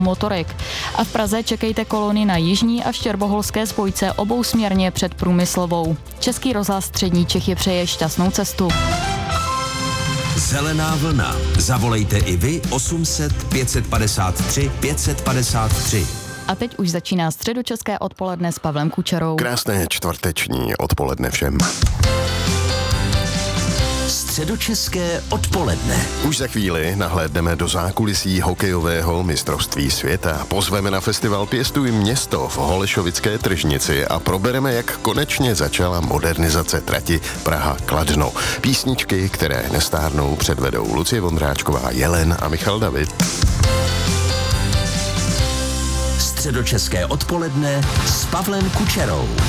motorek. A v Praze čekejte kolony na jižní a štěrboholské spojce obousměrně před Průmyslovou. Český rozhlas Střední Čechy přeje šťastnou cestu. Zelená vlna. Zavolejte i vy 800 553 553. A teď už začíná středočeské odpoledne s Pavlem Kučerou. Krásné čtvrteční odpoledne všem. Středočeské odpoledne. Už za chvíli nahlédneme do zákulisí hokejového mistrovství světa. Pozveme na festival Pěstuj město v Holešovické tržnici a probereme, jak konečně začala modernizace trati Praha-Kladno. Písničky, které nestárnou, předvedou Lucie Vondráčková, Jelen a Michal David. Středočeské odpoledne s Pavlem Kučerou.